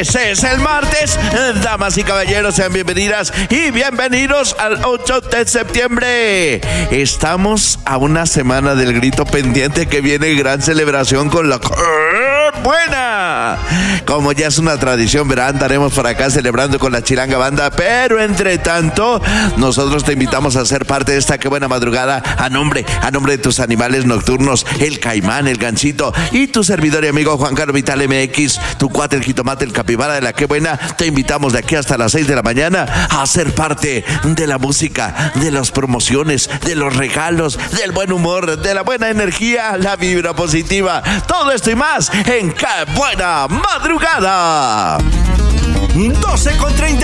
Ese es el martes. Damas y caballeros, sean bienvenidas y bienvenidos al 8 de septiembre. Estamos a una semana del grito pendiente que viene gran celebración con la buena. Como ya es una tradición, verán, andaremos por acá celebrando con la Chilanga Banda, pero entre tanto, nosotros te invitamos a ser parte de esta qué buena madrugada a nombre de tus animales nocturnos, el caimán, el gansito y tu servidor y amigo Juan Carlos Vital MX, tu cuate, el jitomate, el capibara de la qué buena. Te invitamos de aquí hasta las 6 de la mañana a ser parte de la música, de las promociones, de los regalos, del buen humor, de la buena energía, la vibra positiva. Todo esto y más en ¡Qué buena madrugada! 12:30.